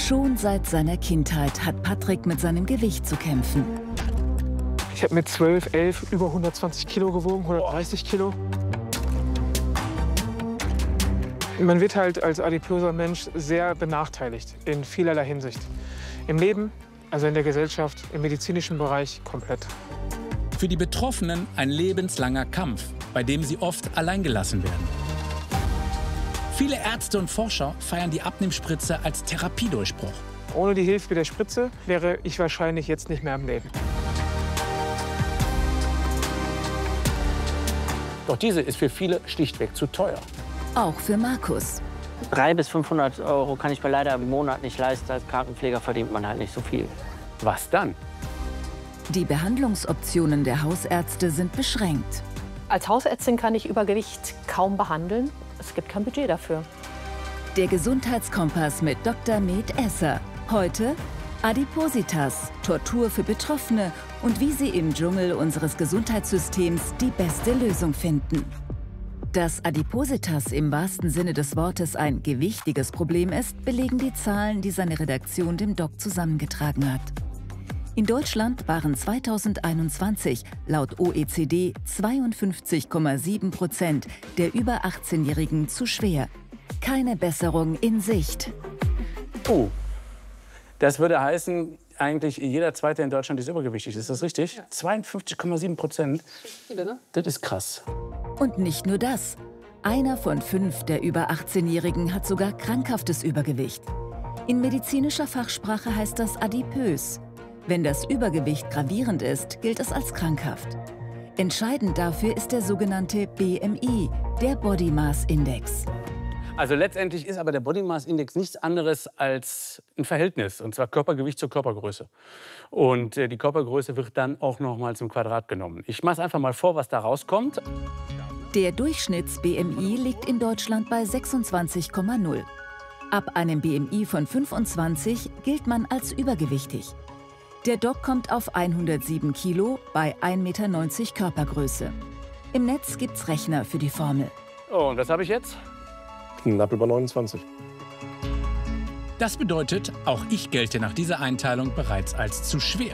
Schon seit seiner Kindheit hat Patrick mit seinem Gewicht zu kämpfen. Ich habe mit 12, 11 über 120 Kilo gewogen, 130 Kilo. Man wird halt als adipöser Mensch sehr benachteiligt in vielerlei Hinsicht. Im Leben, also in der Gesellschaft, im medizinischen Bereich komplett. Für die Betroffenen ein lebenslanger Kampf, bei dem sie oft alleingelassen werden. Viele Ärzte und Forscher feiern die Abnehmspritze als Therapiedurchbruch. Ohne die Hilfe der Spritze wäre ich wahrscheinlich jetzt nicht mehr am Leben. Doch diese ist für viele schlichtweg zu teuer. Auch für Markus. 300 bis 500 Euro kann ich mir leider im Monat nicht leisten. Als Krankenpfleger verdient man halt nicht so viel. Was dann? Die Behandlungsoptionen der Hausärzte sind beschränkt. Als Hausärztin kann ich Übergewicht kaum behandeln. Es gibt kein Budget dafür. Der Gesundheitskompass mit Dr. Med Esser. Heute Adipositas, Tortur für Betroffene und wie sie im Dschungel unseres Gesundheitssystems die beste Lösung finden. Dass Adipositas im wahrsten Sinne des Wortes ein gewichtiges Problem ist, belegen die Zahlen, die seine Redaktion dem Doc zusammengetragen hat. In Deutschland waren 2021 laut OECD 52,7% der über 18-Jährigen zu schwer. Keine Besserung in Sicht. Das würde heißen, eigentlich jeder Zweite in Deutschland ist übergewichtig. Ist das richtig? Ja. 52,7%. Das ist krass. Und nicht nur das. Einer von 5 der über 18-Jährigen hat sogar krankhaftes Übergewicht. In medizinischer Fachsprache heißt das adipös. Wenn das Übergewicht gravierend ist, gilt es als krankhaft. Entscheidend dafür ist der sogenannte BMI, der Body Mass Index. Also letztendlich ist aber der Body Mass Index nichts anderes als ein Verhältnis, und zwar Körpergewicht zur Körpergröße. Und die Körpergröße wird dann auch noch mal zum Quadrat genommen. Ich mache einfach mal vor, was da rauskommt. Der Durchschnitts-BMI liegt in Deutschland bei 26,0. Ab einem BMI von 25 gilt man als übergewichtig. Der Doc kommt auf 107 Kilo bei 1,90 Meter Körpergröße. Im Netz gibt's Rechner für die Formel. Oh, und was habe ich jetzt? Knapp über 29. Das bedeutet, auch ich gelte nach dieser Einteilung bereits als zu schwer.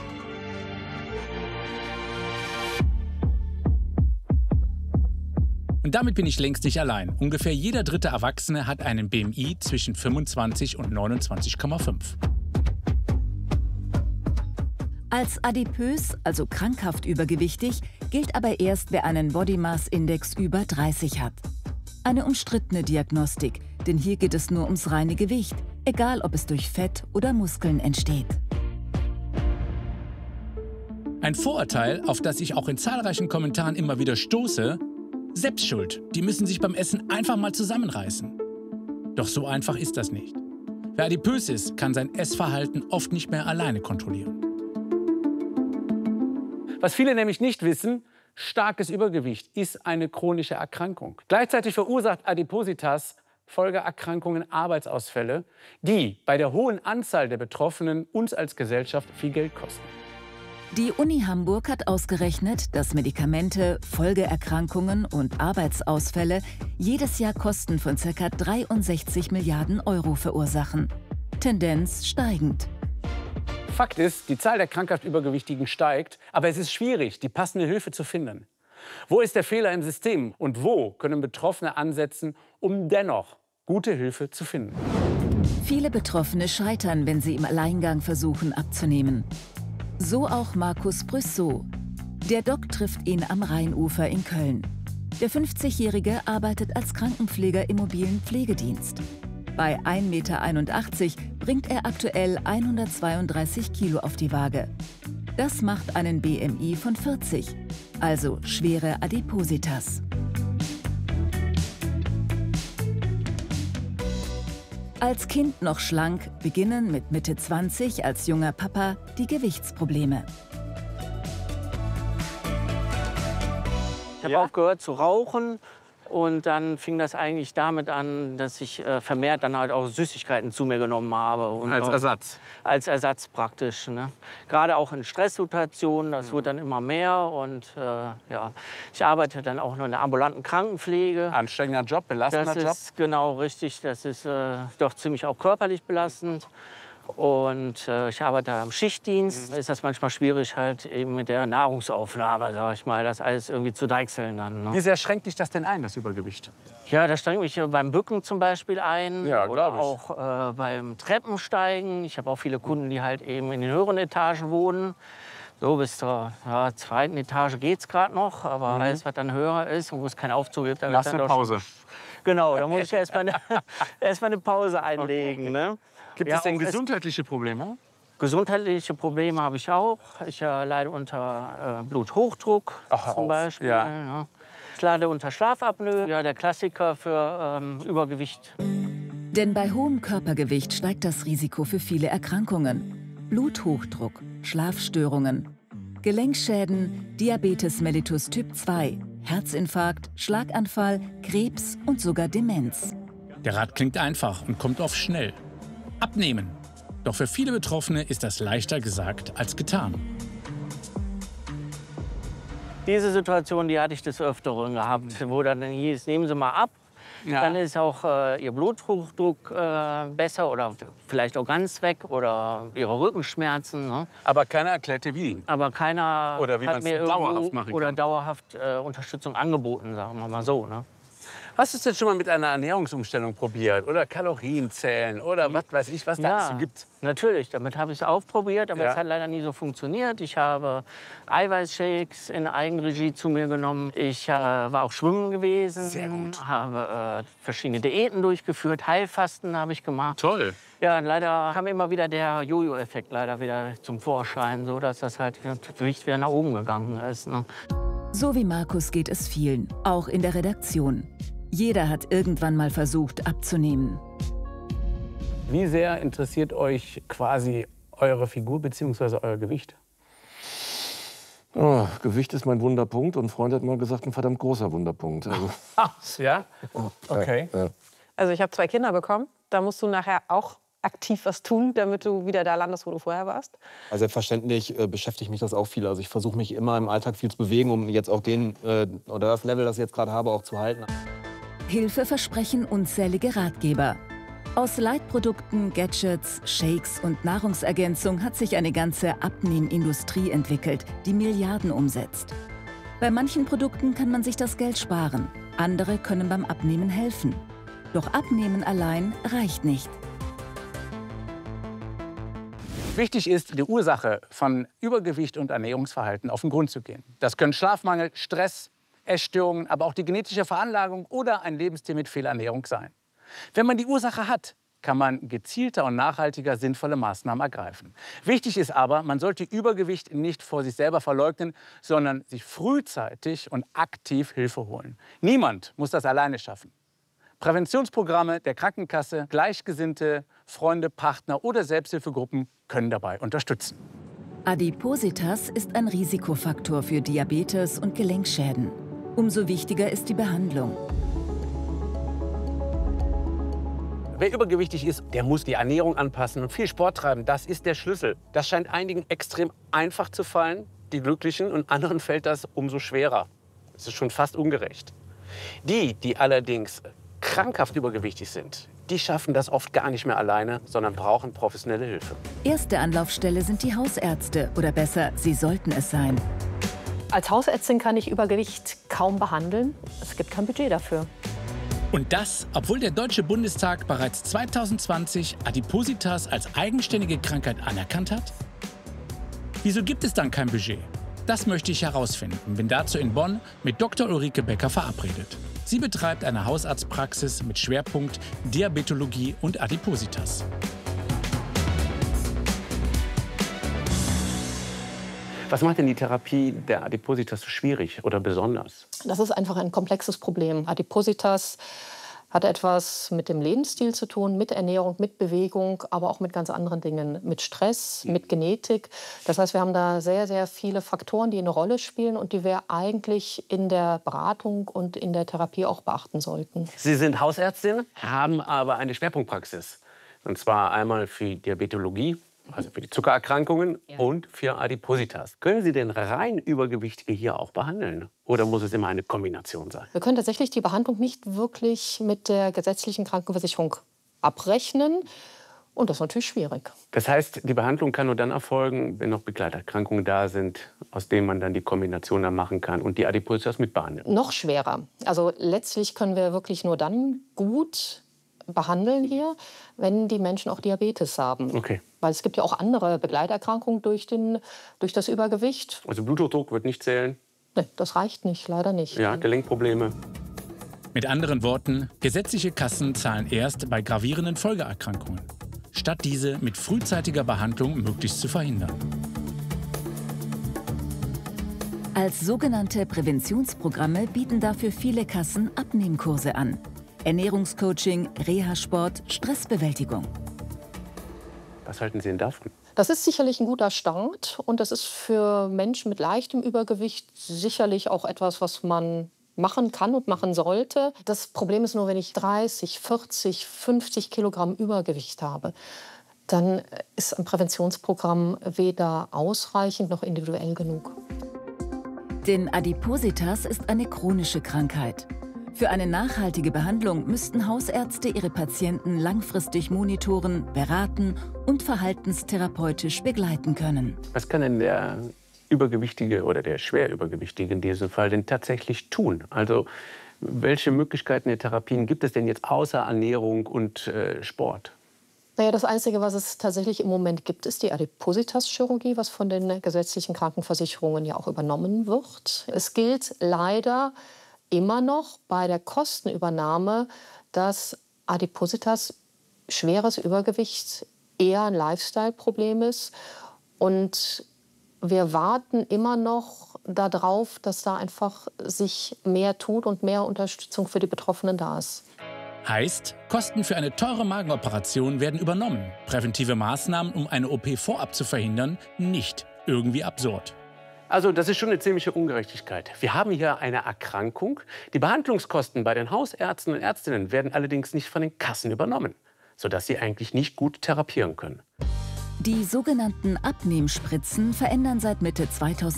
Und damit bin ich längst nicht allein. Ungefähr jeder dritte Erwachsene hat einen BMI zwischen 25 und 29,5. Als adipös, also krankhaft übergewichtig, gilt aber erst, wer einen Body Mass Index über 30 hat. Eine umstrittene Diagnostik, denn hier geht es nur ums reine Gewicht, egal ob es durch Fett oder Muskeln entsteht. Ein Vorurteil, auf das ich auch in zahlreichen Kommentaren immer wieder stoße: Selbstschuld, die müssen sich beim Essen einfach mal zusammenreißen. Doch so einfach ist das nicht. Wer adipös ist, kann sein Essverhalten oft nicht mehr alleine kontrollieren. Was viele nämlich nicht wissen: starkes Übergewicht ist eine chronische Erkrankung. Gleichzeitig verursacht Adipositas Folgeerkrankungen, Arbeitsausfälle, die bei der hohen Anzahl der Betroffenen uns als Gesellschaft viel Geld kosten. Die Uni Hamburg hat ausgerechnet, dass Medikamente, Folgeerkrankungen und Arbeitsausfälle jedes Jahr Kosten von ca. 63 Milliarden Euro verursachen. Tendenz steigend. Fakt ist, die Zahl der krankhaft Übergewichtigen steigt, aber es ist schwierig, die passende Hilfe zu finden. Wo ist der Fehler im System und wo können Betroffene ansetzen, um dennoch gute Hilfe zu finden? Viele Betroffene scheitern, wenn sie im Alleingang versuchen abzunehmen. So auch Markus Brüssow. Der Doc trifft ihn am Rheinufer in Köln. Der 50-Jährige arbeitet als Krankenpfleger im mobilen Pflegedienst. Bei 1,81 Meter bringt er aktuell 132 Kilo auf die Waage. Das macht einen BMI von 40, also schwere Adipositas. Als Kind noch schlank, beginnen mit Mitte 20 als junger Papa die Gewichtsprobleme. Ich habe aufgehört zu rauchen, Und dann fing das eigentlich damit an, dass ich vermehrt dann halt auch Süßigkeiten zu mir genommen habe. Und Als Ersatz? Als Ersatz praktisch. Ne? Gerade auch in Stresssituationen, das wurde dann immer mehr. Und ja, ich arbeite dann auch noch in der ambulanten Krankenpflege. Anstrengender Job, belastender Job? Das ist genau richtig. Das ist doch ziemlich auch körperlich belastend. Und ich arbeite am Schichtdienst. Ist das manchmal schwierig, halt eben mit der Nahrungsaufnahme, sag ich mal, das alles irgendwie zu deichseln dann. Ne? Wie sehr schränkt dich das denn ein, das Übergewicht? Ja, das schränkt mich beim Bücken zum Beispiel ein. Ja, oder glaub ich. auch beim Treppensteigen. Ich habe auch viele Kunden, die halt eben in den höheren Etagen wohnen. So bis zur zweiten Etage geht's gerade noch, aber alles, was dann höher ist und wo es keinen Aufzug gibt, dann Lass wird eine dann doch- Pause. Genau, da muss ich erst mal eine Pause einlegen. Ne? Gibt Ja, es denn auch gesundheitliche Probleme? Gesundheitliche Probleme habe ich auch. Ich leide unter Bluthochdruck Ach, hör zum auf. Beispiel. Ja. Ja. Ich leide unter Schlafapnoe, ja, der Klassiker für Übergewicht. Denn bei hohem Körpergewicht steigt das Risiko für viele Erkrankungen. Bluthochdruck, Schlafstörungen, Gelenkschäden, Diabetes mellitus Typ 2, Herzinfarkt, Schlaganfall, Krebs und sogar Demenz. Der Rat klingt einfach und kommt oft schnell. Abnehmen. Doch für viele Betroffene ist das leichter gesagt als getan. Diese Situation, die hatte ich des Öfteren gehabt, wo dann hieß, nehmen Sie mal ab. Ja. Dann ist auch Ihr Bluthochdruck besser oder vielleicht auch ganz weg oder Ihre Rückenschmerzen. Ne? Aber keiner erklärte wie. Aber keiner Oder wie hat man's mir dauerhaft irgendwo machen oder kann. dauerhaft Unterstützung angeboten, sagen wir mal so. Ne? Hast du es denn schon mal mit einer Ernährungsumstellung probiert? Oder Kalorien zählen? Oder was weiß ich, was da alles so gibt? Natürlich. Damit habe ich es aufprobiert, aber Ja. es hat leider nie so funktioniert. Ich habe Eiweißshakes in Eigenregie zu mir genommen. Ich war auch schwimmen gewesen. Sehr gut. Habe verschiedene Diäten durchgeführt. Heilfasten habe ich gemacht. Toll. Ja, und leider kam immer wieder der Jojo-Effekt leider wieder zum Vorschein, so dass das halt das Gewicht wieder nach oben gegangen ist. Ne? So wie Markus geht es vielen, auch in der Redaktion. Jeder hat irgendwann mal versucht, abzunehmen. Wie sehr interessiert euch quasi eure Figur bzw. euer Gewicht? Oh, Gewicht ist mein Wunderpunkt und ein Freund hat mal gesagt, ein verdammt großer Wunderpunkt. Also, Ja? Okay. Also ich habe 2 Kinder bekommen. Da musst du nachher auch aktiv was tun, damit du wieder da landest, wo du vorher warst. Also selbstverständlich beschäftigt mich das auch viel. Also ich versuche mich immer im Alltag viel zu bewegen, um jetzt auch den oder das Level, das ich jetzt gerade habe, auch zu halten. Hilfe versprechen unzählige Ratgeber. Aus Leitprodukten, Gadgets, Shakes und Nahrungsergänzung hat sich eine ganze Abnehmindustrie entwickelt, die Milliarden umsetzt. Bei manchen Produkten kann man sich das Geld sparen, andere können beim Abnehmen helfen. Doch Abnehmen allein reicht nicht. Wichtig ist, die Ursache von Übergewicht und Ernährungsverhalten auf den Grund zu gehen. Das können Schlafmangel, Stress, Essstörungen, aber auch die genetische Veranlagung oder ein Lebensstil mit Fehlernährung sein. Wenn man die Ursache hat, kann man gezielter und nachhaltiger sinnvolle Maßnahmen ergreifen. Wichtig ist aber, man sollte Übergewicht nicht vor sich selber verleugnen, sondern sich frühzeitig und aktiv Hilfe holen. Niemand muss das alleine schaffen. Präventionsprogramme der Krankenkasse, Gleichgesinnte, Freunde, Partner oder Selbsthilfegruppen können dabei unterstützen. Adipositas ist ein Risikofaktor für Diabetes und Gelenkschäden. Umso wichtiger ist die Behandlung. Wer übergewichtig ist, der muss die Ernährung anpassen und viel Sport treiben. Das ist der Schlüssel. Das scheint einigen extrem einfach zu fallen, die Glücklichen, und anderen fällt das umso schwerer. Es ist schon fast ungerecht. Die allerdings krankhaft übergewichtig sind, die schaffen das oft gar nicht mehr alleine, sondern brauchen professionelle Hilfe. Erste Anlaufstelle sind die Hausärzte, oder besser, sie sollten es sein. Als Hausärztin kann ich Übergewicht kaum behandeln. Es gibt kein Budget dafür. Und das, obwohl der Deutsche Bundestag bereits 2020 Adipositas als eigenständige Krankheit anerkannt hat? Wieso gibt es dann kein Budget? Das möchte ich herausfinden, bin dazu in Bonn mit Dr. Ulrike Becker verabredet. Sie betreibt eine Hausarztpraxis mit Schwerpunkt Diabetologie und Adipositas. Was macht denn die Therapie der Adipositas so schwierig oder besonders? Das ist einfach ein komplexes Problem. Adipositas Hat etwas mit dem Lebensstil zu tun, mit Ernährung, mit Bewegung, aber auch mit ganz anderen Dingen, mit Stress, mit Genetik. Das heißt, wir haben da sehr, sehr viele Faktoren, die eine Rolle spielen und die wir eigentlich in der Beratung und in der Therapie auch beachten sollten. Sie sind Hausärztin, haben aber eine Schwerpunktpraxis. Und zwar einmal für Diabetologie, also für die Zuckererkrankungen, und für Adipositas. Können Sie denn rein Übergewichtige hier auch behandeln? Oder muss es immer eine Kombination sein? Wir können tatsächlich die Behandlung nicht wirklich mit der gesetzlichen Krankenversicherung abrechnen. Und das ist natürlich schwierig. Das heißt, die Behandlung kann nur dann erfolgen, wenn noch Begleiterkrankungen da sind, aus denen man dann die Kombination dann machen kann und die Adipositas mit behandeln. Noch schwerer. Also letztlich können wir wirklich nur dann gut behandeln hier, wenn die Menschen auch Diabetes haben. Okay. Weil es gibt ja auch andere Begleiterkrankungen durch das Übergewicht. Also Bluthochdruck wird nicht zählen? Nee, das reicht nicht, leider nicht. Ja, Gelenkprobleme. Mit anderen Worten, gesetzliche Kassen zahlen erst bei gravierenden Folgeerkrankungen, statt diese mit frühzeitiger Behandlung möglichst zu verhindern. Als sogenannte Präventionsprogramme bieten dafür viele Kassen Abnehmkurse an. Ernährungscoaching, Reha-Sport, Stressbewältigung. Was halten Sie denn davon? Das ist sicherlich ein guter Start und das ist für Menschen mit leichtem Übergewicht sicherlich auch etwas, was man machen kann und machen sollte. Das Problem ist nur, wenn ich 30, 40, 50 Kilogramm Übergewicht habe, dann ist ein Präventionsprogramm weder ausreichend noch individuell genug. Denn Adipositas ist eine chronische Krankheit. Für eine nachhaltige Behandlung müssten Hausärzte ihre Patienten langfristig monitoren, beraten und verhaltenstherapeutisch begleiten können. Was kann denn der Übergewichtige oder der Schwerübergewichtige in diesem Fall denn tatsächlich tun? Also welche Möglichkeiten der Therapien gibt es denn jetzt außer Ernährung und Sport? Naja, das Einzige, was es tatsächlich im Moment gibt, ist die Adipositas-Chirurgie, was von den gesetzlichen Krankenversicherungen ja auch übernommen wird. Es gilt leider immer noch bei der Kostenübernahme, dass Adipositas, schweres Übergewicht, eher ein Lifestyle-Problem ist. Und wir warten immer noch darauf, dass da einfach sich mehr tut und mehr Unterstützung für die Betroffenen da ist. Heißt, Kosten für eine teure Magenoperation werden übernommen. Präventive Maßnahmen, um eine OP vorab zu verhindern, nicht. Irgendwie absurd. Also das ist schon eine ziemliche Ungerechtigkeit. Wir haben hier eine Erkrankung. Die Behandlungskosten bei den Hausärzten und Ärztinnen werden allerdings nicht von den Kassen übernommen, sodass sie eigentlich nicht gut therapieren können. Die sogenannten Abnehmspritzen verändern seit Mitte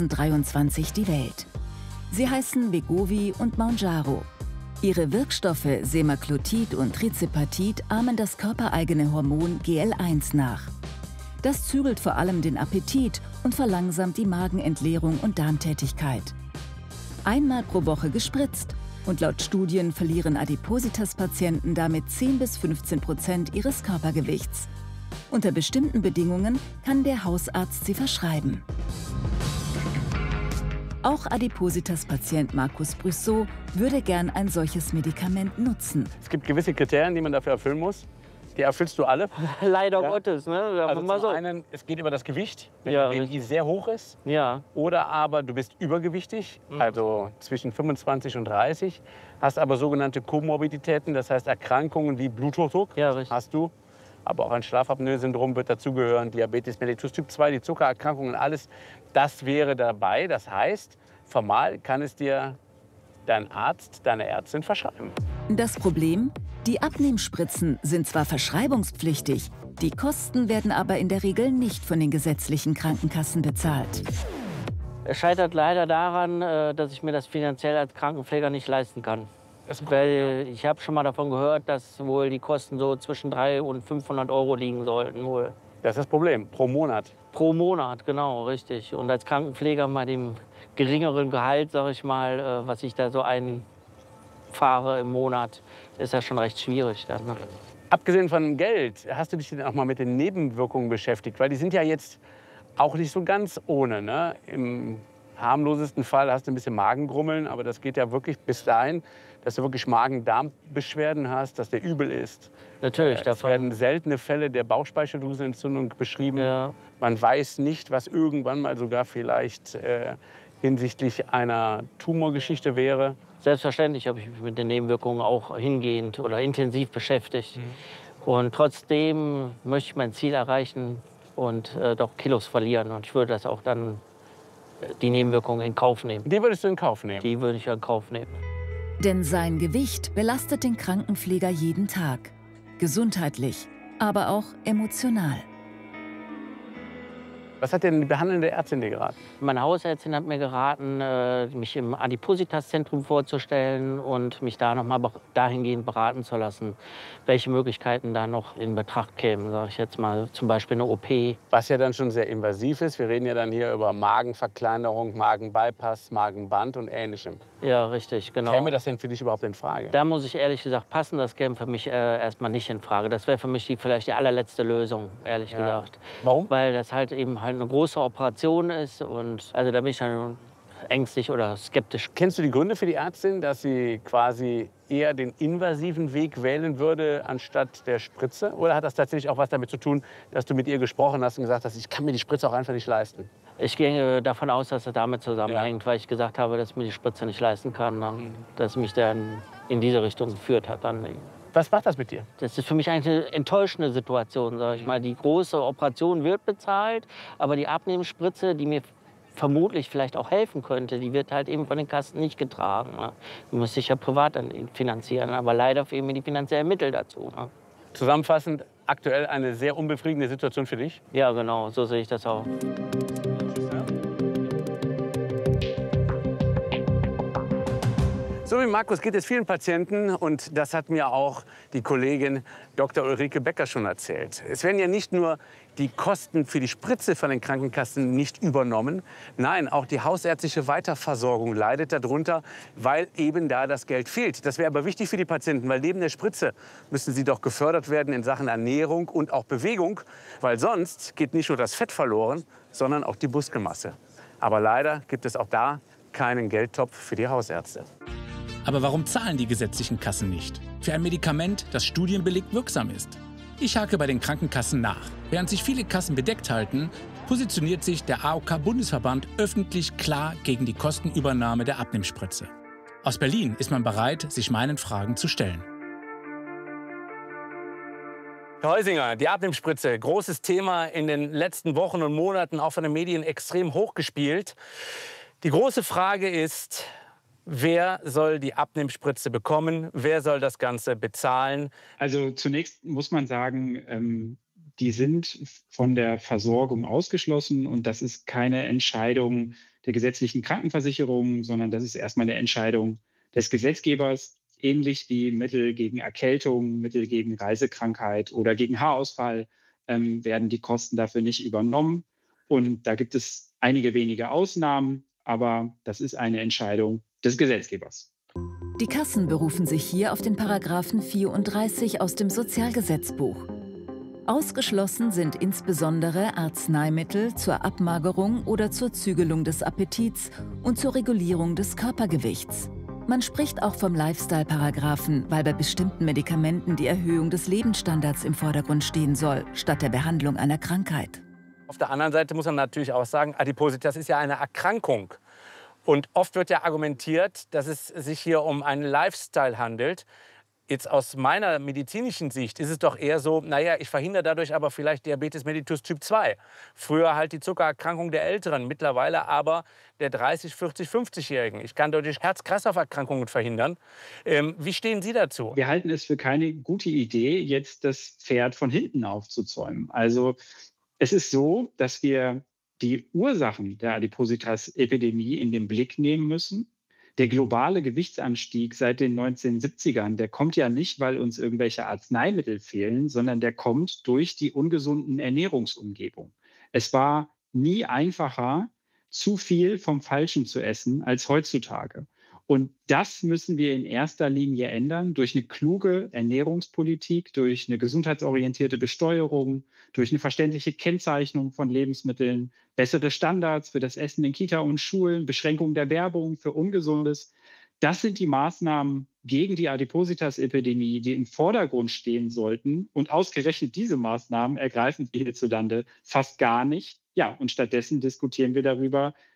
2023 die Welt. Sie heißen Wegovy und Mounjaro. Ihre Wirkstoffe Semaglutid und Trizipatit ahmen das körpereigene Hormon GL1 nach. Das zügelt vor allem den Appetit und verlangsamt die Magenentleerung und Darmtätigkeit. Einmal pro Woche gespritzt und laut Studien verlieren Adipositas-Patienten damit 10–15% ihres Körpergewichts. Unter bestimmten Bedingungen kann der Hausarzt sie verschreiben. Auch Adipositas-Patient Markus Brüssow würde gern ein solches Medikament nutzen. Es gibt gewisse Kriterien, die man dafür erfüllen muss. Die erfüllst du alle? Leider Gottes. Ne? Also Mal zum so. einen, es geht über das Gewicht, wenn Ja, der BMI sehr hoch ist. Ja. Oder aber du bist übergewichtig, also zwischen 25 und 30, hast aber sogenannte Komorbiditäten, das heißt Erkrankungen wie Bluthochdruck hast du. Aber auch ein Schlafapnoe-Syndrom wird dazugehören, Diabetes mellitus Typ 2, die Zuckererkrankungen, alles das wäre dabei. Das heißt, formal kann es dir dein Arzt, deine Ärztin verschreiben. Das Problem? Die Abnehmspritzen sind zwar verschreibungspflichtig, die Kosten werden aber in der Regel nicht von den gesetzlichen Krankenkassen bezahlt. Es scheitert leider daran, dass ich mir das finanziell als Krankenpfleger nicht leisten kann. Weil ich habe schon mal davon gehört, dass wohl die Kosten so zwischen 300 und 500 € liegen sollten. Wohl. Das ist das Problem, pro Monat. Pro Monat, genau, richtig. Und als Krankenpfleger mit dem geringeren Gehalt, sag ich mal, was ich da so einfahre im Monat, ist das schon recht schwierig. Dann, ne? Abgesehen von Geld, hast du dich denn auch mal mit den Nebenwirkungen beschäftigt? Weil die sind ja jetzt auch nicht so ganz ohne. Ne? Im harmlosesten Fall hast du ein bisschen Magengrummeln, aber das geht ja wirklich bis dahin, dass du wirklich Magen-Darm-Beschwerden hast, dass der übel ist. Natürlich. Es werden seltene Fälle der Bauchspeicheldrüsenentzündung beschrieben. Ja. Man weiß nicht, was irgendwann mal sogar vielleicht hinsichtlich einer Tumorgeschichte wäre. Selbstverständlich habe ich mich mit den Nebenwirkungen auch hingehend oder intensiv beschäftigt. Und trotzdem möchte ich mein Ziel erreichen und doch Kilos verlieren. Und ich würde das auch dann, die Nebenwirkungen in Kauf nehmen. Die würdest du in Kauf nehmen? Die würde ich in Kauf nehmen. Denn sein Gewicht belastet den Krankenpfleger jeden Tag. Gesundheitlich, aber auch emotional. Was hat denn die behandelnde Ärztin dir geraten? Meine Hausärztin hat mir geraten, mich im Adipositas-Zentrum vorzustellen und mich da noch mal dahingehend beraten zu lassen, welche Möglichkeiten da noch in Betracht kämen, sage ich jetzt mal, zum Beispiel eine OP. Was ja dann schon sehr invasiv ist. Wir reden ja dann hier über Magenverkleinerung, Magenbypass, Magenband und Ähnlichem. Ja, richtig, genau. Käme das denn für dich überhaupt in Frage? Da muss ich ehrlich gesagt passen, das käme für mich erstmal nicht in Frage. Das wäre für mich vielleicht die allerletzte Lösung, ehrlich gesagt. Warum? Weil das halt eben halt eine große Operation ist und also da bin ich dann ängstlich oder skeptisch. Kennst du die Gründe für die Ärztin, dass sie quasi eher den invasiven Weg wählen würde anstatt der Spritze? Oder hat das tatsächlich auch was damit zu tun, dass du mit ihr gesprochen hast und gesagt hast, ich kann mir die Spritze auch einfach nicht leisten? Ich gehe davon aus, dass es damit zusammenhängt, weil ich gesagt habe, dass ich mir die Spritze nicht leisten kann, dass mich dann in diese Richtung geführt hat. Was macht das mit dir? Das ist für mich eigentlich eine enttäuschende Situation, sage ich mal. Die große Operation wird bezahlt, aber die Abnehmensspritze, die mir vermutlich vielleicht auch helfen könnte, die wird halt eben von den Kassen nicht getragen. Ne? Die muss ich ja privat dann finanzieren, aber leider fehlen mir die finanziellen Mittel dazu. Ne? Zusammenfassend, aktuell eine sehr unbefriedigende Situation für dich? Ja, genau, so sehe ich das auch. So wie Markus geht es vielen Patienten und das hat mir auch die Kollegin Dr. Ulrike Becker schon erzählt. Es werden ja nicht nur die Kosten für die Spritze von den Krankenkassen nicht übernommen, nein, auch die hausärztliche Weiterversorgung leidet darunter, weil eben da das Geld fehlt. Das wäre aber wichtig für die Patienten, weil neben der Spritze müssen sie doch gefördert werden in Sachen Ernährung und auch Bewegung, weil sonst geht nicht nur das Fett verloren, sondern auch die Muskelmasse. Aber leider gibt es auch da keinen Geldtopf für die Hausärzte. Aber warum zahlen die gesetzlichen Kassen nicht? Für ein Medikament, das studienbelegt wirksam ist. Ich hake bei den Krankenkassen nach. Während sich viele Kassen bedeckt halten, positioniert sich der AOK-Bundesverband öffentlich klar gegen die Kostenübernahme der Abnehmspritze. Aus Berlin ist man bereit, sich meinen Fragen zu stellen. Herr Heusinger, die Abnehmspritze, großes Thema in den letzten Wochen und Monaten, auch von den Medien extrem hochgespielt. Die große Frage ist, wer soll die Abnehmspritze bekommen? Wer soll das Ganze bezahlen? Also zunächst muss man sagen, die sind von der Versorgung ausgeschlossen und das ist keine Entscheidung der gesetzlichen Krankenversicherung, sondern das ist erstmal eine Entscheidung des Gesetzgebers, ähnlich wie Mittel gegen Erkältung, Mittel gegen Reisekrankheit oder gegen Haarausfall werden die Kosten dafür nicht übernommen. Und da gibt es einige wenige Ausnahmen, aber das ist eine Entscheidung des Gesetzgebers. Die Kassen berufen sich hier auf den Paragraphen 34 aus dem Sozialgesetzbuch. Ausgeschlossen sind insbesondere Arzneimittel zur Abmagerung oder zur Zügelung des Appetits und zur Regulierung des Körpergewichts. Man spricht auch vom Lifestyle-Paragraphen, weil bei bestimmten Medikamenten die Erhöhung des Lebensstandards im Vordergrund stehen soll, statt der Behandlung einer Krankheit. Auf der anderen Seite muss man natürlich auch sagen, Adipositas ist ja eine Erkrankung. Und oft wird ja argumentiert, dass es sich hier um einen Lifestyle handelt. Jetzt aus meiner medizinischen Sicht ist es doch eher so, naja, ich verhindere dadurch aber vielleicht Diabetes mellitus Typ 2. Früher halt die Zuckererkrankung der Älteren, mittlerweile aber der 30-, 40-, 50-Jährigen. Ich kann dadurch Herz-Kreislauf-Erkrankungen verhindern. Wie stehen Sie dazu? Wir halten es für keine gute Idee, jetzt das Pferd von hinten aufzuzäumen. Also es ist so, dass wir die Ursachen der Adipositas-Epidemie in den Blick nehmen müssen. Der globale Gewichtsanstieg seit den 1970ern, der kommt ja nicht, weil uns irgendwelche Arzneimittel fehlen, sondern der kommt durch die ungesunden Ernährungsumgebung. Es war nie einfacher, zu viel vom Falschen zu essen als heutzutage. Und das müssen wir in erster Linie ändern durch eine kluge Ernährungspolitik, durch eine gesundheitsorientierte Besteuerung, durch eine verständliche Kennzeichnung von Lebensmitteln, bessere Standards für das Essen in Kita und Schulen, Beschränkung der Werbung für Ungesundes. Das sind die Maßnahmen gegen die Adipositas-Epidemie, die im Vordergrund stehen sollten. Und ausgerechnet diese Maßnahmen ergreifen wir hierzulande fast gar nicht. Ja, und stattdessen diskutieren wir darüber,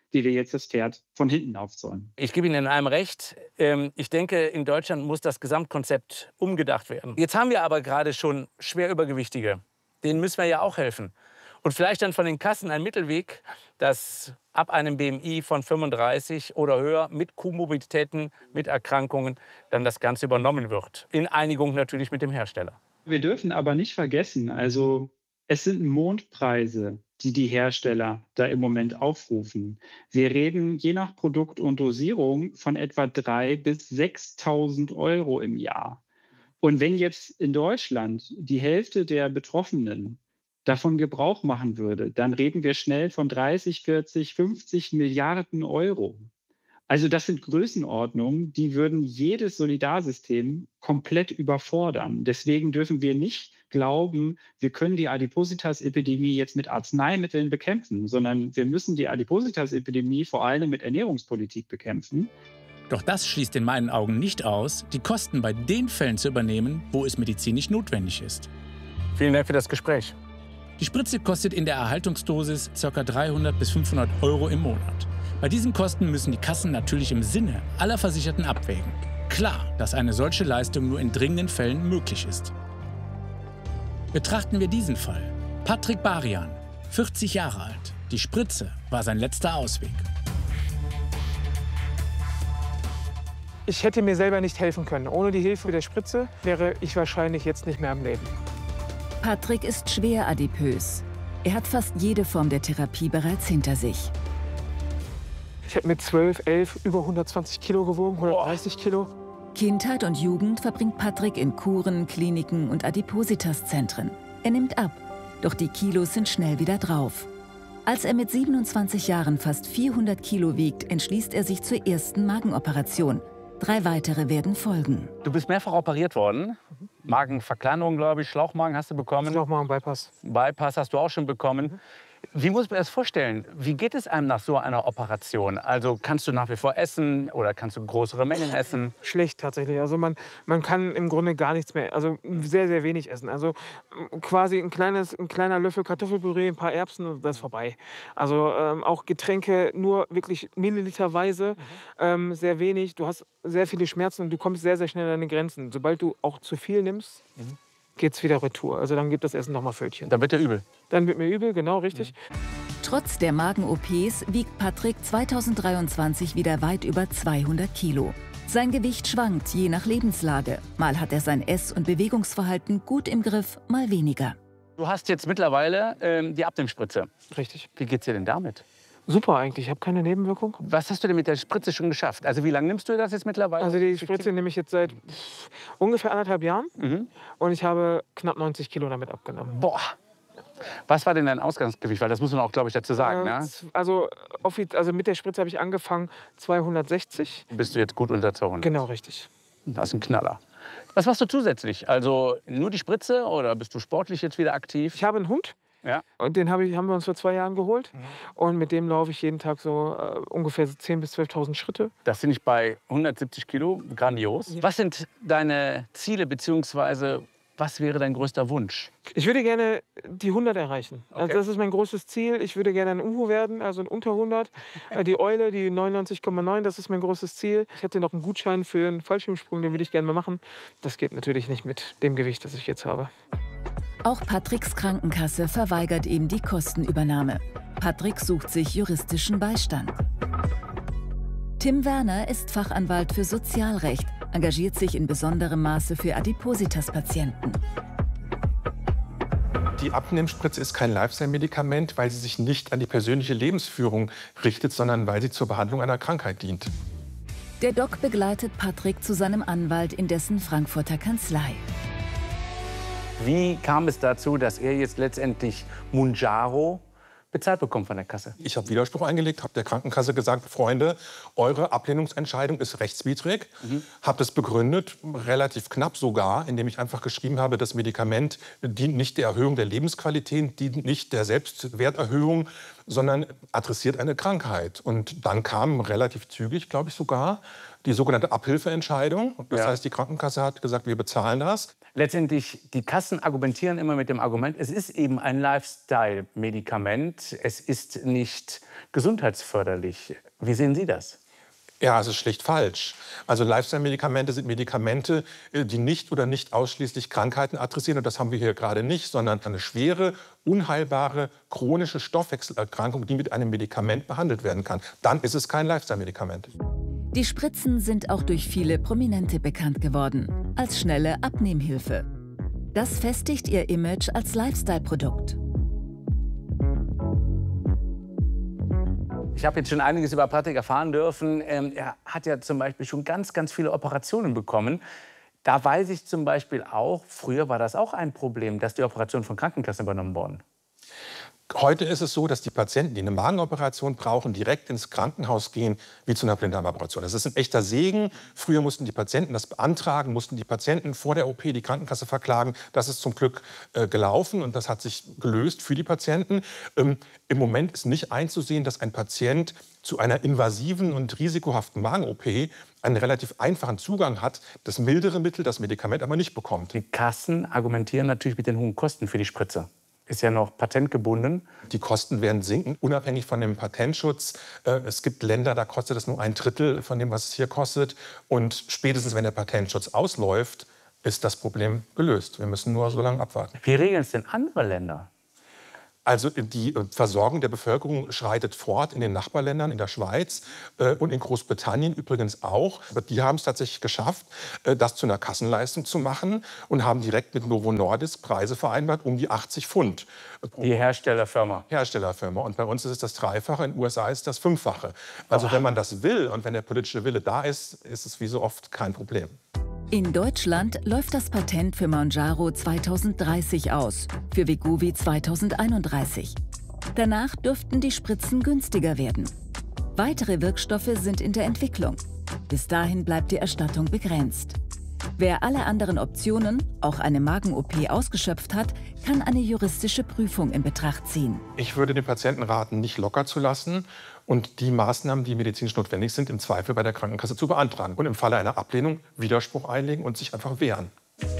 wie wir jetzt das Pferd von hinten aufzäumen. Ich gebe Ihnen in einem recht. Ich denke, in Deutschland muss das Gesamtkonzept umgedacht werden. Jetzt haben wir aber gerade schon schwer Übergewichtige. Denen müssen wir ja auch helfen. Und vielleicht dann von den Kassen ein Mittelweg, dass ab einem BMI von 35 oder höher mit Komorbiditäten, mit Erkrankungen, dann das Ganze übernommen wird. In Einigung natürlich mit dem Hersteller. Wir dürfen aber nicht vergessen, also es sind Mondpreise, die die Hersteller da im Moment aufrufen. Wir reden je nach Produkt und Dosierung von etwa 3.000 bis 6.000 € im Jahr. Und wenn jetzt in Deutschland die Hälfte der Betroffenen davon Gebrauch machen würde, dann reden wir schnell von 30, 40, 50 Milliarden €. Also das sind Größenordnungen, die würden jedes Solidarsystem komplett überfordern. Deswegen dürfen wir nicht glauben, wir können die Adipositas-Epidemie jetzt mit Arzneimitteln bekämpfen, sondern wir müssen die Adipositas-Epidemie vor allem mit Ernährungspolitik bekämpfen. Doch das schließt in meinen Augen nicht aus, die Kosten bei den Fällen zu übernehmen, wo es medizinisch notwendig ist. Vielen Dank für das Gespräch. Die Spritze kostet in der Erhaltungsdosis ca. 300 bis 500 € im Monat. Bei diesen Kosten müssen die Kassen natürlich im Sinne aller Versicherten abwägen. Klar, dass eine solche Leistung nur in dringenden Fällen möglich ist. Betrachten wir diesen Fall. Patrick Barian, 40 Jahre alt. Die Spritze war sein letzter Ausweg. Ich hätte mir selber nicht helfen können. Ohne die Hilfe der Spritze wäre ich wahrscheinlich jetzt nicht mehr am Leben. Patrick ist schwer adipös. Er hat fast jede Form der Therapie bereits hinter sich. Ich habe mit 12, 11 über 120 Kilo gewogen, 130 Kilo. Kindheit und Jugend verbringt Patrick in Kuren, Kliniken und Adipositas-Zentren. Er nimmt ab, doch die Kilos sind schnell wieder drauf. Als er mit 27 Jahren fast 400 Kilo wiegt, entschließt er sich zur ersten Magenoperation. 3 weitere werden folgen. Du bist mehrfach operiert worden. Magenverkleinerung, glaube ich. Schlauchmagen hast du bekommen. Schlauchmagen-Bypass. Bypass hast du auch schon bekommen. Wie muss man das vorstellen? Wie geht es einem nach so einer Operation? Also kannst du nach wie vor essen oder kannst du größere Mengen essen? Schlecht tatsächlich. Also man kann im Grunde gar nichts mehr, also sehr, sehr wenig essen. Also quasi ein kleiner Löffel Kartoffelpüree, ein paar Erbsen und das ist vorbei. Also auch Getränke nur wirklich milliliterweise, sehr wenig. Du hast sehr viele Schmerzen und du kommst sehr, sehr schnell an deine Grenzen. Sobald du auch zu viel nimmst, geht's wieder retour. Also dann gibt das Essen noch mal Pfötchen. Dann wird dir übel. Dann wird mir übel, genau, richtig. Trotz der Magen-OPs wiegt Patrick 2023 wieder weit über 200 Kilo. Sein Gewicht schwankt je nach Lebenslage. Mal hat er sein Ess- und Bewegungsverhalten gut im Griff, mal weniger. Du hast jetzt mittlerweile die Abnehmspritze. Richtig. Wie geht's dir denn damit? Super eigentlich, ich habe keine Nebenwirkung. Was hast du denn mit der Spritze schon geschafft? Also wie lange nimmst du das jetzt mittlerweile? Also die Spritze nehme ich jetzt seit ungefähr 1,5 Jahren. Und ich habe knapp 90 Kilo damit abgenommen. Boah. Was war denn dein Ausgangsgewicht? Weil das muss man auch, glaube ich, dazu sagen. Ne? Also mit der Spritze habe ich angefangen 260. Bist du jetzt gut unterzogen? Genau, richtig. Das ist ein Knaller. Was machst du zusätzlich? Also nur die Spritze oder bist du sportlich jetzt wieder aktiv? Ich habe einen Hund. Ja. Und den haben wir uns vor 2 Jahren geholt. Und mit dem laufe ich jeden Tag so ungefähr 10.000 bis 12.000 Schritte. Das finde ich bei 170 Kilo grandios. Ja. Was sind deine Ziele bzw. was wäre dein größter Wunsch? Ich würde gerne die 100 erreichen. Okay. Also das ist mein großes Ziel. Ich würde gerne ein Uhu werden, also ein unter 100. Die Eule, die 99,9, das ist mein großes Ziel. Ich hätte noch einen Gutschein für einen Fallschirmsprung, den würde ich gerne mal machen. Das geht natürlich nicht mit dem Gewicht, das ich jetzt habe. Auch Patricks Krankenkasse verweigert ihm die Kostenübernahme. Patrick sucht sich juristischen Beistand. Tim Werner ist Fachanwalt für Sozialrecht, engagiert sich in besonderem Maße für Adipositas-Patienten. Die Abnehmspritze ist kein Lifestyle-Medikament, weil sie sich nicht an die persönliche Lebensführung richtet, sondern weil sie zur Behandlung einer Krankheit dient. Der Doc begleitet Patrick zu seinem Anwalt in dessen Frankfurter Kanzlei. Wie kam es dazu, dass er jetzt letztendlich Mounjaro bezahlt bekommt von der Kasse? Ich habe Widerspruch eingelegt, habe der Krankenkasse gesagt, Freunde, eure Ablehnungsentscheidung ist rechtswidrig. Habe das begründet, relativ knapp sogar, indem ich einfach geschrieben habe, das Medikament dient nicht der Erhöhung der Lebensqualität, dient nicht der Selbstwerterhöhung, sondern adressiert eine Krankheit. Und dann kam relativ zügig, glaube ich sogar, die sogenannte Abhilfeentscheidung. Das heißt, die Krankenkasse hat gesagt, wir bezahlen das. Letztendlich, die Kassen argumentieren immer mit dem Argument, es ist eben ein Lifestyle-Medikament, es ist nicht gesundheitsförderlich. Wie sehen Sie das? Ja, es ist schlicht falsch. Also Lifestyle-Medikamente sind Medikamente, die nicht oder nicht ausschließlich Krankheiten adressieren. Und das haben wir hier gerade nicht, sondern eine schwere, unheilbare, chronische Stoffwechselerkrankung, die mit einem Medikament behandelt werden kann. Dann ist es kein Lifestyle-Medikament. Die Spritzen sind auch durch viele Prominente bekannt geworden, als schnelle Abnehmhilfe. Das festigt ihr Image als Lifestyle-Produkt. Ich habe jetzt schon einiges über Patrick erfahren dürfen. Er hat ja zum Beispiel schon ganz viele Operationen bekommen. Da weiß ich zum Beispiel auch, früher war das auch ein Problem, dass die Operationen von Krankenkassen übernommen wurden. Heute ist es so, dass die Patienten, die eine Magenoperation brauchen, direkt ins Krankenhaus gehen, wie zu einer Blinddarmoperation. Das ist ein echter Segen. Früher mussten die Patienten das beantragen, mussten die Patienten vor der OP die Krankenkasse verklagen. Das ist zum Glück gelaufen und das hat sich gelöst für die Patienten. Im Moment ist nicht einzusehen, dass ein Patient zu einer invasiven und risikohaften Magen-OP einen relativ einfachen Zugang hat, das mildere Mittel, das Medikament aber nicht bekommt. Die Kassen argumentieren natürlich mit den hohen Kosten für die Spritze. Ist ja noch patentgebunden. Die Kosten werden sinken, unabhängig von dem Patentschutz. Es gibt Länder, da kostet es nur 1/3 von dem, was es hier kostet. Und spätestens, wenn der Patentschutz ausläuft, ist das Problem gelöst. Wir müssen nur so lange abwarten. Wie regeln es denn andere Länder? Also die Versorgung der Bevölkerung schreitet fort in den Nachbarländern, in der Schweiz und in Großbritannien übrigens auch. Die haben es tatsächlich geschafft, das zu einer Kassenleistung zu machen und haben direkt mit Novo Nordisk Preise vereinbart um die 80 Pfund. Die Herstellerfirma. Herstellerfirma. Und bei uns ist es das Dreifache, in den USA ist es das Fünffache. Also wenn man das will und wenn der politische Wille da ist, ist es wie so oft kein Problem. In Deutschland läuft das Patent für Mounjaro 2030 aus, für Wegovy 2031. Danach dürften die Spritzen günstiger werden. Weitere Wirkstoffe sind in der Entwicklung. Bis dahin bleibt die Erstattung begrenzt. Wer alle anderen Optionen, auch eine Magen-OP, ausgeschöpft hat, kann eine juristische Prüfung in Betracht ziehen. Ich würde den Patienten raten, nicht locker zu lassen und die Maßnahmen, die medizinisch notwendig sind, im Zweifel bei der Krankenkasse zu beantragen. Und im Falle einer Ablehnung Widerspruch einlegen und sich einfach wehren.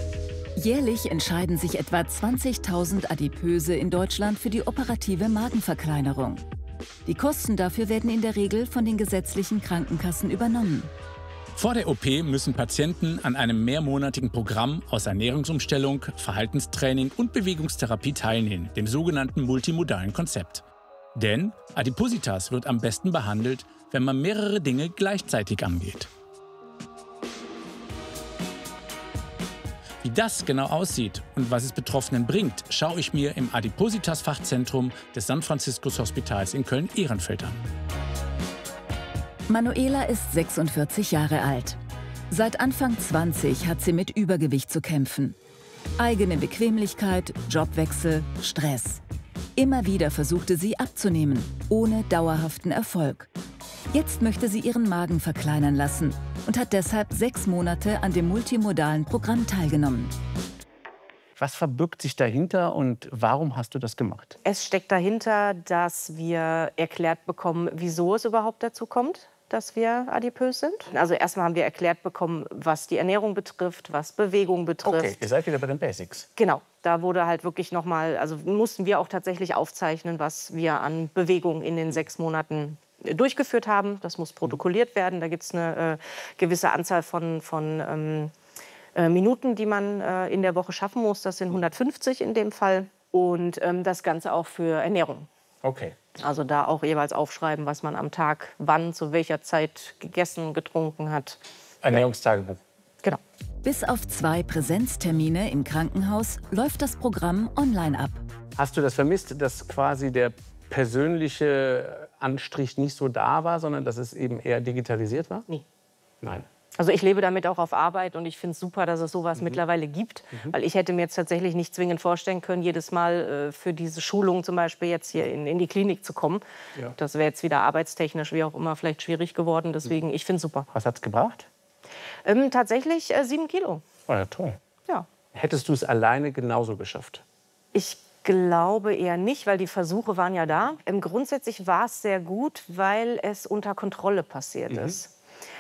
Jährlich entscheiden sich etwa 20.000 Adipöse in Deutschland für die operative Magenverkleinerung. Die Kosten dafür werden in der Regel von den gesetzlichen Krankenkassen übernommen. Vor der OP müssen Patienten an einem mehrmonatigen Programm aus Ernährungsumstellung, Verhaltenstraining und Bewegungstherapie teilnehmen, dem sogenannten multimodalen Konzept. Denn Adipositas wird am besten behandelt, wenn man mehrere Dinge gleichzeitig angeht. Wie das genau aussieht und was es Betroffenen bringt, schaue ich mir im Adipositas-Fachzentrum des San Franciscus Hospitals in Köln-Ehrenfeld an. Manuela ist 46 Jahre alt. Seit Anfang 20 hat sie mit Übergewicht zu kämpfen. Eigene Bequemlichkeit, Jobwechsel, Stress. Immer wieder versuchte sie abzunehmen, ohne dauerhaften Erfolg. Jetzt möchte sie ihren Magen verkleinern lassen und hat deshalb 6 Monate an dem multimodalen Programm teilgenommen. Was verbirgt sich dahinter und warum hast du das gemacht? Es steckt dahinter, dass wir erklärt bekommen, wieso es überhaupt dazu kommt, dass wir adipös sind. Also erstmal haben wir erklärt bekommen, was die Ernährung betrifft, was Bewegung betrifft. Okay, ihr seid wieder bei den Basics. Genau, da wurde halt wirklich nochmal, also mussten wir auch tatsächlich aufzeichnen, was wir an Bewegung in den 6 Monaten durchgeführt haben. Das muss protokolliert werden. Da gibt es eine gewisse Anzahl von Minuten, die man in der Woche schaffen muss. Das sind 150 in dem Fall. Und das Ganze auch für Ernährung. Okay. Also da auch jeweils aufschreiben, was man am Tag, wann, zu welcher Zeit gegessen, getrunken hat. Ernährungstagebuch. Genau. Bis auf 2 Präsenztermine im Krankenhaus läuft das Programm online ab. Hast du das vermisst, dass quasi der persönliche Anstrich nicht so da war, sondern dass es eben eher digitalisiert war? Nee. Nein. Also ich lebe damit auch auf Arbeit und ich finde es super, dass es sowas mittlerweile gibt. Weil ich hätte mir jetzt tatsächlich nicht zwingend vorstellen können, jedes Mal für diese Schulung zum Beispiel jetzt hier in die Klinik zu kommen. Ja. Das wäre jetzt wieder arbeitstechnisch, wie auch immer, vielleicht schwierig geworden. Deswegen, ich finde es super. Was hat es gebracht? Tatsächlich 7 Kilo. Oh ja, toll. Ja. Hättest du es alleine genauso geschafft? Ich glaube eher nicht, weil die Versuche waren ja da. Grundsätzlich war es sehr gut, weil es unter Kontrolle passiert ist.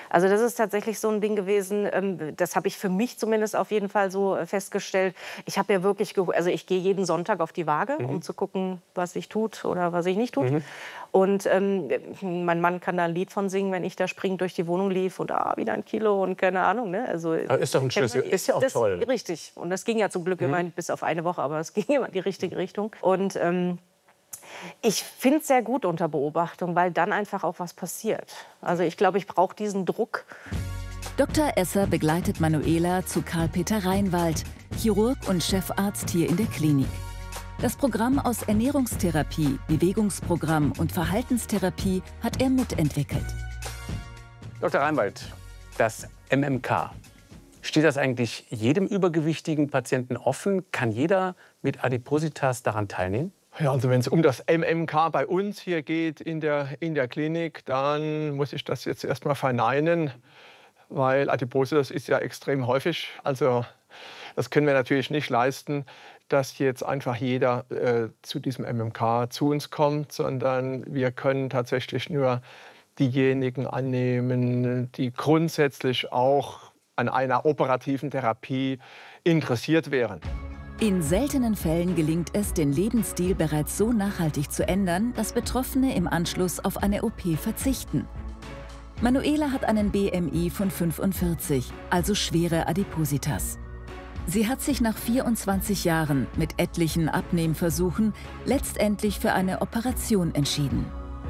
Also das ist tatsächlich so ein Ding gewesen, das habe ich für mich zumindest auf jeden Fall so festgestellt. Ich habe ja wirklich, also ich gehe jeden Sonntag auf die Waage, um zu gucken, was sich tut oder was sich nicht tut. Und mein Mann kann da ein Lied von singen, wenn ich da springend durch die Wohnung lief und wieder 1 Kilo und keine Ahnung. Ne? Also, ist doch ein Schlüssel, ist ja auch toll. Richtig. Und das ging ja zum Glück immerhin bis auf eine Woche, aber es ging immer in die richtige Richtung. Und ich finde es sehr gut unter Beobachtung, weil dann einfach auch was passiert. Also ich glaube, ich brauche diesen Druck. Dr. Esser begleitet Manuela zu Karl-Peter Reinwald, Chirurg und Chefarzt hier in der Klinik. Das Programm aus Ernährungstherapie, Bewegungsprogramm und Verhaltenstherapie hat er mitentwickelt. Dr. Reinwald, das MMK, steht das eigentlich jedem übergewichtigen Patienten offen? Kann jeder mit Adipositas daran teilnehmen? Ja, also wenn es um das MMK bei uns hier geht in der Klinik, dann muss ich das jetzt erstmal verneinen, weil Adipositas ist ja extrem häufig. Also das können wir natürlich nicht leisten, dass jetzt einfach jeder zu diesem MMK zu uns kommt, sondern wir können tatsächlich nur diejenigen annehmen, die grundsätzlich auch an einer operativen Therapie interessiert wären. In seltenen Fällen gelingt es, den Lebensstil bereits so nachhaltig zu ändern, dass Betroffene im Anschluss auf eine OP verzichten. Manuela hat einen BMI von 45, also schwere Adipositas. Sie hat sich nach 24 Jahren mit etlichen Abnehmversuchen letztendlich für eine Operation entschieden.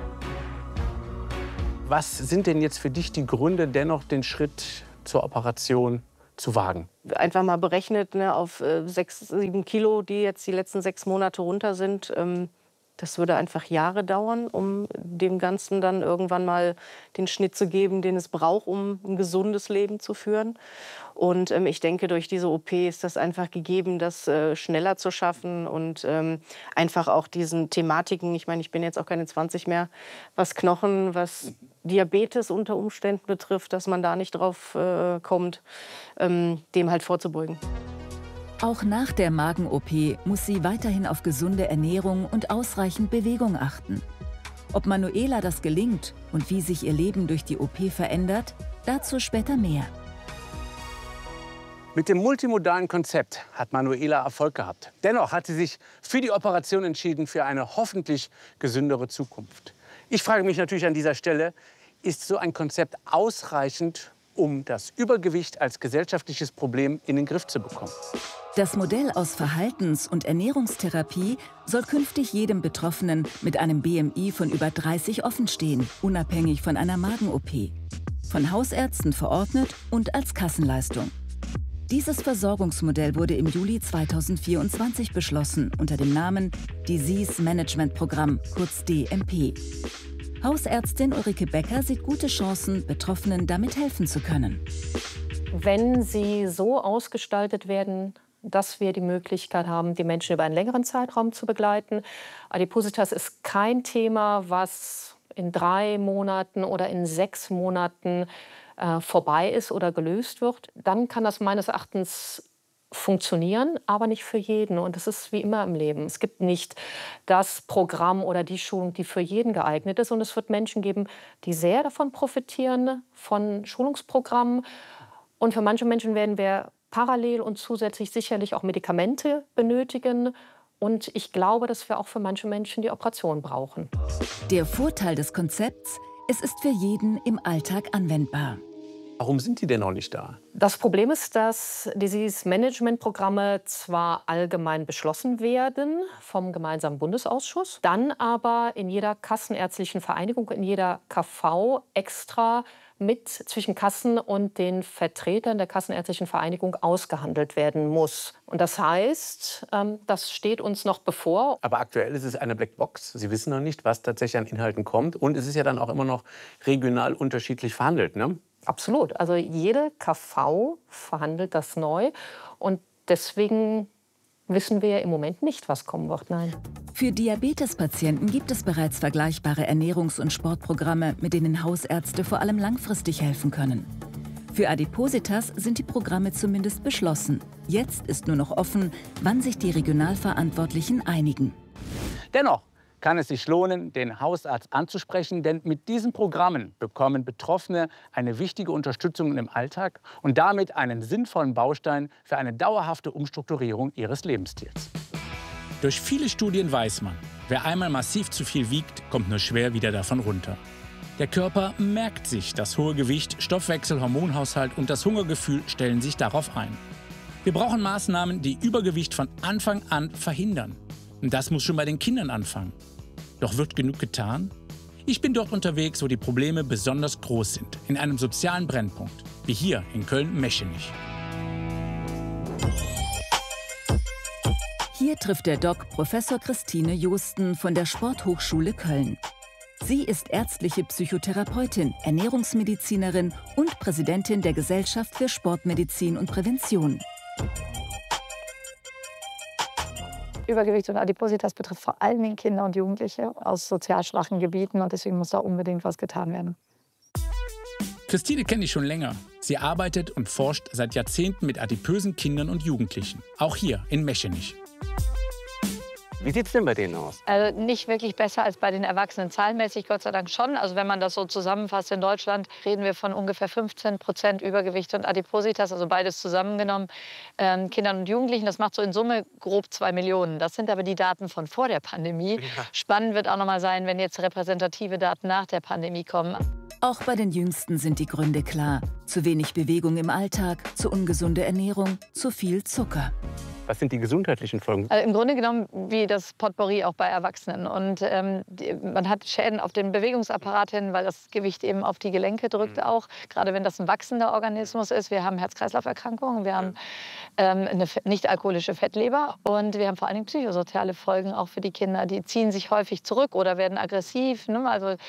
Was sind denn jetzt für dich die Gründe, dennoch den Schritt zur Operation zu wagen? Einfach mal berechnet, ne, auf 6, 7 Kilo, die jetzt die letzten 6 Monate runter sind. Das würde einfach Jahre dauern, um dem Ganzen dann irgendwann mal den Schnitt zu geben, den es braucht, um ein gesundes Leben zu führen. Und ich denke, durch diese OP ist das einfach gegeben, das schneller zu schaffen und einfach auch diesen Thematiken, ich meine, ich bin jetzt auch keine 20 mehr, was Knochen, was Diabetes unter Umständen betrifft, dass man da nicht drauf kommt, dem halt vorzubeugen. Auch nach der Magen-OP muss sie weiterhin auf gesunde Ernährung und ausreichend Bewegung achten. Ob Manuela das gelingt und wie sich ihr Leben durch die OP verändert, dazu später mehr. Mit dem multimodalen Konzept hat Manuela Erfolg gehabt. Dennoch hat sie sich für die Operation entschieden, für eine hoffentlich gesündere Zukunft. Ich frage mich natürlich an dieser Stelle, ist so ein Konzept ausreichend, um das Übergewicht als gesellschaftliches Problem in den Griff zu bekommen? Das Modell aus Verhaltens- und Ernährungstherapie soll künftig jedem Betroffenen mit einem BMI von über 30 offenstehen, unabhängig von einer Magen-OP. Von Hausärzten verordnet und als Kassenleistung. Dieses Versorgungsmodell wurde im Juli 2024 beschlossen unter dem Namen Disease Management Programm, kurz DMP. Hausärztin Ulrike Becker sieht gute Chancen, Betroffenen damit helfen zu können. Wenn sie so ausgestaltet werden, dass wir die Möglichkeit haben, die Menschen über einen längeren Zeitraum zu begleiten. Adipositas ist kein Thema, was in 3 Monaten oder in 6 Monaten vorbei ist oder gelöst wird. Dann kann das meines Erachtens funktionieren, aber nicht für jeden. Und das ist wie immer im Leben. Es gibt nicht das Programm oder die Schulung, die für jeden geeignet ist. Und es wird Menschen geben, die sehr davon profitieren, von Schulungsprogrammen. Und für manche Menschen werden wir parallel und zusätzlich sicherlich auch Medikamente benötigen. Und ich glaube, dass wir auch für manche Menschen die Operation brauchen. Der Vorteil des Konzepts, es ist für jeden im Alltag anwendbar. Warum sind die denn noch nicht da? Das Problem ist, dass Disease-Management-Programme zwar allgemein beschlossen werden vom gemeinsamen Bundesausschuss, dann aber in jeder kassenärztlichen Vereinigung, in jeder KV extra mit zwischen Kassen und den Vertretern der Kassenärztlichen Vereinigung ausgehandelt werden muss. Und das heißt, das steht uns noch bevor. Aber aktuell ist es eine Blackbox. Sie wissen noch nicht, was tatsächlich an Inhalten kommt. Und es ist ja dann auch immer noch regional unterschiedlich verhandelt, ne? Absolut. Also jede KV verhandelt das neu. Und deswegen wissen wir im Moment nicht, was kommen wird. Nein. Für Diabetespatienten gibt es bereits vergleichbare Ernährungs- und Sportprogramme, mit denen Hausärzte vor allem langfristig helfen können. Für Adipositas sind die Programme zumindest beschlossen. Jetzt ist nur noch offen, wann sich die Regionalverantwortlichen einigen. Dennoch kann es sich lohnen, den Hausarzt anzusprechen, denn mit diesen Programmen bekommen Betroffene eine wichtige Unterstützung im Alltag und damit einen sinnvollen Baustein für eine dauerhafte Umstrukturierung ihres Lebensstils. Durch viele Studien weiß man, wer einmal massiv zu viel wiegt, kommt nur schwer wieder davon runter. Der Körper merkt sich das hohe Gewicht, Stoffwechsel, Hormonhaushalt und das Hungergefühl stellen sich darauf ein. Wir brauchen Maßnahmen, die Übergewicht von Anfang an verhindern. Und das muss schon bei den Kindern anfangen. Doch wird genug getan? Ich bin dort unterwegs, wo die Probleme besonders groß sind, in einem sozialen Brennpunkt, wie hier in Köln-Meschenich. Hier trifft der Doc Professor Christine Josten von der Sporthochschule Köln. Sie ist ärztliche Psychotherapeutin, Ernährungsmedizinerin und Präsidentin der Gesellschaft für Sportmedizin und Prävention. Übergewicht und Adipositas betrifft vor allen Dingen Kinder und Jugendliche aus sozial schwachen Gebieten und deswegen muss da unbedingt was getan werden. Christine kenne ich schon länger. Sie arbeitet und forscht seit Jahrzehnten mit adipösen Kindern und Jugendlichen, auch hier in Meschenich. Wie sieht es denn bei denen aus? Also nicht wirklich besser als bei den Erwachsenen, zahlenmäßig Gott sei Dank schon. Also wenn man das so zusammenfasst in Deutschland, reden wir von ungefähr 15% Übergewicht und Adipositas, also beides zusammengenommen, Kindern und Jugendlichen. Das macht so in Summe grob 2 Millionen. Das sind aber die Daten von vor der Pandemie. Ja. Spannend wird auch noch mal sein, wenn jetzt repräsentative Daten nach der Pandemie kommen. Auch bei den Jüngsten sind die Gründe klar. Zu wenig Bewegung im Alltag, zu ungesunde Ernährung, zu viel Zucker. Was sind die gesundheitlichen Folgen? Also im Grunde genommen wie das Potpourri auch bei Erwachsenen. Und man hat Schäden auf den Bewegungsapparat hin, weil das Gewicht eben auf die Gelenke drückt auch. Gerade wenn das ein wachsender Organismus ist. Wir haben Herz-Kreislauf-Erkrankungen, wir haben eine nicht-alkoholische Fettleber und wir haben vor allen Dingen psychosoziale Folgen auch für die Kinder. Die ziehen sich häufig zurück oder werden aggressiv. Ne? Also